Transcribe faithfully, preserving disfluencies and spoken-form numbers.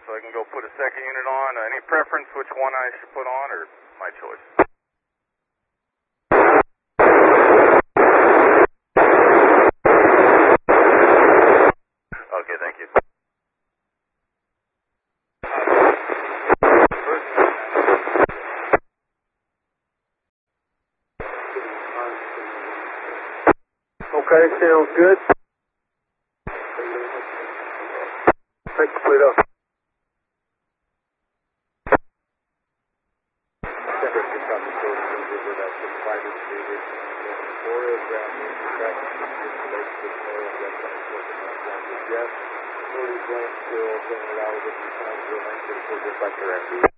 so I can go put a second unit on. Uh, any preference which one I should put on, or my choice? Okay, thank you. Okay, sounds good. Take the fleet up. Yes, forty blank still, then allow it to time to remain to the back to